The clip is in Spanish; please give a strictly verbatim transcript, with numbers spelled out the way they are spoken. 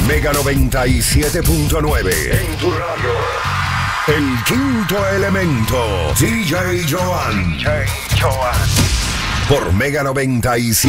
Mega noventa y siete punto nueve. En tu radio. El quinto elemento. D J Joan. D J Joan. Por Mega noventa y siete.